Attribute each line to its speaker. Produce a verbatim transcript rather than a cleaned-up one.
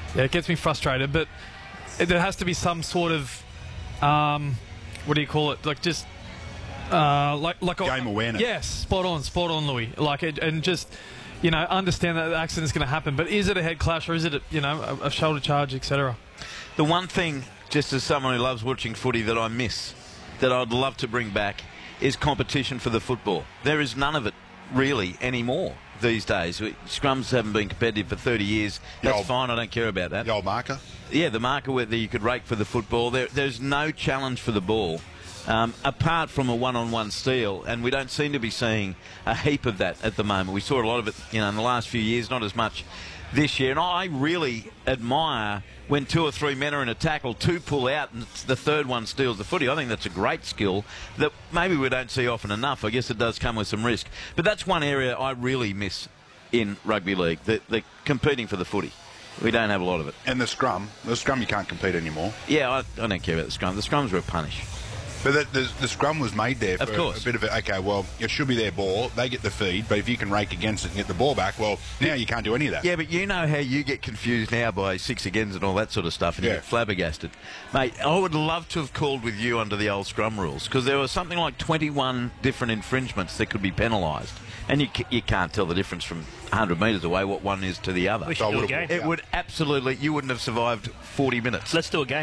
Speaker 1: Yeah, it gets me frustrated, but there has to be some sort of, um, what do you call it? Like just, uh, like like
Speaker 2: game
Speaker 1: a,
Speaker 2: awareness.
Speaker 1: Yes, spot on, spot on, Louis. Like it, and just, you know, understand that the accident's going to happen. But is it a head clash or is it, a, you know, a, a shoulder charge, et cetera?
Speaker 3: The one thing, just as someone who loves watching footy, that I miss, that I'd love to bring back, is competition for the football. There is none of it really anymore these days. Scrums haven't been competitive for thirty years. That's
Speaker 2: old,
Speaker 3: fine. I don't care about that.
Speaker 2: The old marker?
Speaker 3: Yeah, the marker where you could rake for the football. There, there's no challenge for the ball, um, apart from a one-on-one steal, and we don't seem to be seeing a heap of that at the moment. We saw a lot of it, you know, in the last few years, not as much this year. And I really admire when two or three men are in a tackle, two pull out, and the third one steals the footy. I think that's a great skill that maybe we don't see often enough. I guess it does come with some risk. But that's one area I really miss in rugby league, the, the competing for the footy. We don't have a lot of it.
Speaker 2: And the scrum. The scrum you can't compete anymore.
Speaker 3: Yeah, I, I don't care about the scrum. The scrums were a punish.
Speaker 2: But the, the, the scrum was made there for
Speaker 3: Of course.
Speaker 2: a bit of a, okay, well, it should be their ball. They get the feed, but if you can rake against it and get the ball back, well, now you can't do any of that.
Speaker 3: Yeah, but you know how you get confused now by six agains and all that sort of stuff, and
Speaker 2: Yeah.
Speaker 3: you get flabbergasted. Mate, I would love to have called with you under the old scrum rules, because there was something like twenty-one different infringements that could be penalised. And you, c- you can't tell the difference from one hundred metres away what one is to the other.
Speaker 4: We should
Speaker 2: So
Speaker 4: do a
Speaker 2: I
Speaker 4: game.
Speaker 2: would've-
Speaker 3: It would absolutely, you wouldn't have survived forty minutes.
Speaker 4: Let's do a game.